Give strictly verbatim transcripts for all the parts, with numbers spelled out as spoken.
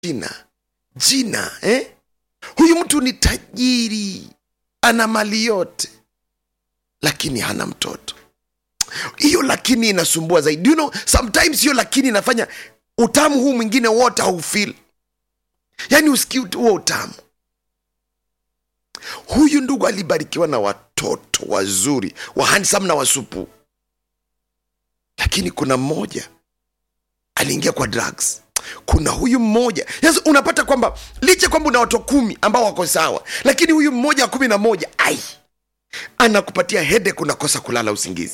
jina jina eh? Huyu mtu ni tajiri, ana mali yote, lakini hana mtoto. Hiyo lakini inasumbua zaidi. You know, sometimes hiyo lakini inafanya utamu huu mwingine wote haufeel. Yaani usikii huo utamu. Huyu ndugu alibarikiwa na watoto wazuri, wa handsome na wasupu. Lakini kuna mmoja aliingia kwa drugs. Kuna huyu mmoja, yes, unapata kwamba licha kwamba una watu kumi ambao wako sawa, lakini huyu mmoja kumi na moja, ai, anakupatia headache, unakosa kulala usingizi.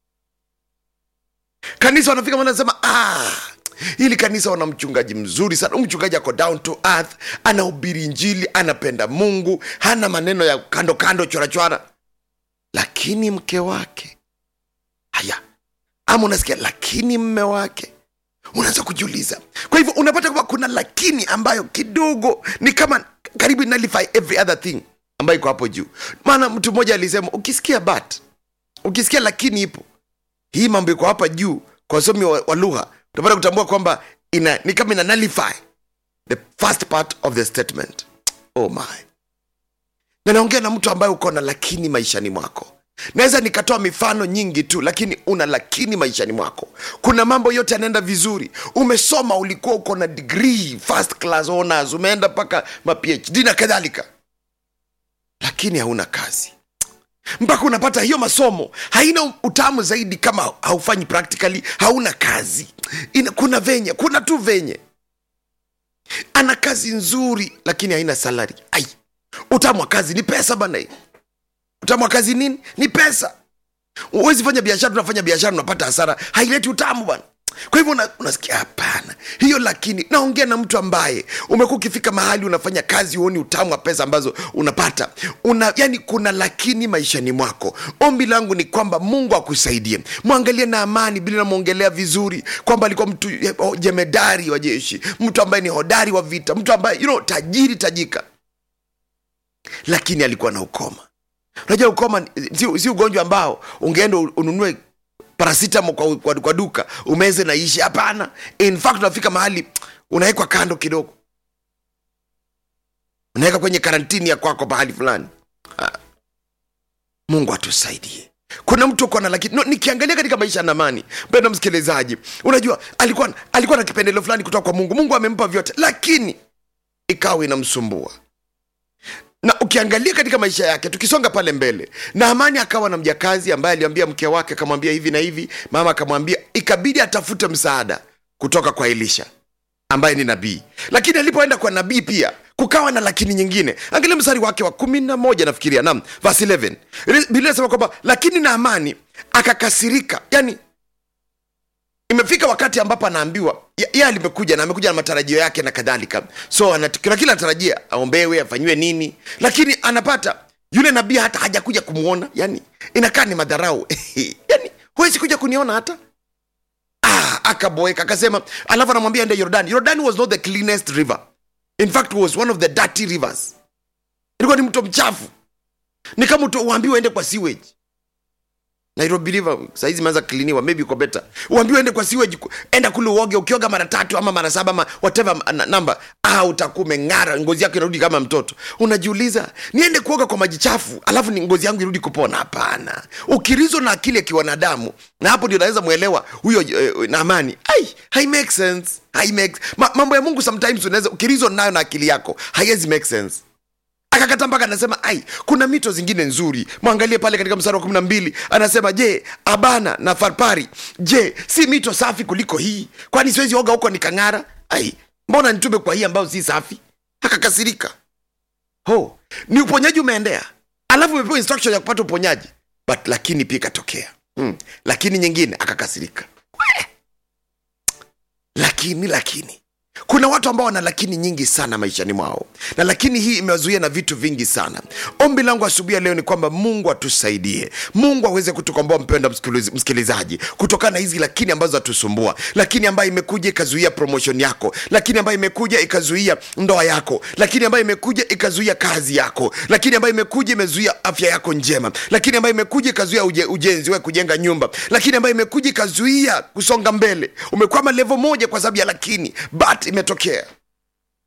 Kanisa wanafika wanasema, ah, hili kanisa wana mchungaji mzuri sana. Mchungaji ako down to earth, anahubiri injili, anapenda Mungu, hana maneno ya kando kando chora chora. Lakini mke wake, haya, ama unasikia lakini mme wake, unaanza kujiuliza. Kwa hivyo unapata kwamba kuna lakini ambayo kidogo ni kama karibu nullify every other thing ambayo iko hapo juu. Maana mtu mmoja alisema, ukisikia but, ukisikia lakini ipo, hii mambo iko hapa juu, kwa somi wa, wa lugha utapata kutambua kwamba ina ni kama ina nullify the first part of the statement. Oh my. Na naongea na mtu ambaye uko na lakini maishani mwako. Naweza nikatoa mifano nyingi tu, lakini una lakini maishani mwako. Kuna mambo yote yanaenda vizuri. Umesoma, ulikuwa uko na degree, first class honors, umeenda paka ma P H D na kadhalika, lakini hauna kazi. Mpaka unapata hiyo masomo haina utamu zaidi kama haufanyi practically, hauna kazi. Ina, kuna venye, kuna tu venye. Ana kazi nzuri lakini haina salary. Ai, utamu wa kazi ni pesa bana. Utamu wa kazi nini? Ni pesa. Uwezi fanya biashara, unafanya biashara unapata hasara, haileti utamu bana. Kwa hivyo una, unasikia hapana. Hiyo lakini, naongea na mtu ambaye umekuwa ukifika mahali unafanya kazi uone utamu wa pesa ambazo unapata. Una, yani kuna lakini maishani mwako. Ombi langu ni kwamba Mungu akusaidie. Muangalie Naamani, Biblia inamuongelea vizuri kwamba alikuwa mtu jemedari wa jeshi, mtu ambaye ni hodari wa vita, mtu ambaye you know tajiri tajika. Lakini alikuwa na ukoma. Unajua ukoma si, si ugonjwa ambao ungeenda ununue paracetamol kwa, kwa, kwa duka umeze na ishi. Hapana. In fact unafika mahali unawekwa kando kidogo, unaweka kwenye karantini ya kwako pahali fulani. Ha. Mungu atusaidie. Kuna mtu uko na lakini no, nikiangalia katika maisha ya Naamani, mpendwa msikilizaji, unajua alikuwa alikuwa na kipendeleo fulani kutoka kwa Mungu. Mungu amempa vyote, lakini ikawa inamsumbua. Na ukiangalia katika maisha yake, tukisonga pale mbele, Naamani akawa na mjakazi ambaye aliambia mke wake, akamwambia hivi na hivi. Mama akamwambia ikabidi atafute msaada kutoka kwa Elisha ambaye ni nabii. Lakini alipoenda kwa nabii pia kukawa na lakini nyingine. Angalia mstari wake wa kumi na moja nafikiria, naam, verse eleven. Biblia inasema kwamba lakini Naamani akakasirika. Yani imefika wakati ambapo anaambiwa yeye alimekuja na amekuja na matarajio yake na kadhalika. So anatukira kila anatarajia aombewe, afanywe nini, lakini anapata yule nabii hata hajakuja kumuona. Yani inakaa ni madharau. Yani huwezi kuja kuniona hata. Ah, akaboeka akasema, alafu anamwambia ende Jordan. Jordan was not the cleanest river. In fact was one of the dirty rivers. Ilikuwa ni mto mchafu. Ni kama mtu uambiwe ende kwa sewage. Nairobi River saizi imeanza cleaniwa, maybe uko better. Uambiwe ende kwa sewage, enda kule uoge, ukioga mara tatu ama mara saba ama whatever number, ah, utakuwa umeng'ara, ngozi yako inarudi kama mtoto. Unajiuliza, niende kuoga kwa maji chafu alafu ni ngozi yangu irudi kupona? Hapana. Ukirizo na akili ya kiwanadamu, na hapo ndio unaweza muelewa huyo uh, Naamani. Ai, hai make sense. Hai make Ma, mambo ya Mungu sometimes unaweza ukirizo nayo na akili yako haiwezi make sense. Akakata mpaka anasema, ai, kuna mito zingine nzuri. Mwangalie pale katika mstari wa kumi na mbili, anasema, je, Abana na Farpari, je, si mito safi kuliko hii? Kwani siwezi oga huko nikang'ara? Ai, mbona nitume kwa hii ambayo si safi? Akakasirika. Ho, ni uponyaji umeendea, alafu umepewa instruction ya kupata uponyaji, but lakini pia katokea hmm. Lakini nyingine akakasirika. Lakini lakini kuna watu ambao wana lakini nyingi sana maishani mwao, na lakini hii imewazuia na vitu vingi sana. Ombi langu asubuhi leo ni kwamba Mungu atusaidie. Mungu aweze kutukomboa, mpendwa msikilizaji, kutokana na hizi lakini ambazo atusumbua. Lakini ambayo imekuja ikazuia promotion yako, lakini ambayo imekuja ikazuia ndoa yako, lakini ambayo imekuja ikazuia kazi yako, lakini ambayo imekuja imezuia afya yako njema, lakini ambayo imekuja ikazuia uje, ujenzi wewe kujenga nyumba, lakini ambayo imekuja ikazuia kusonga mbele. Umekwama level moja kwa sababu ya lakini, but imetokea.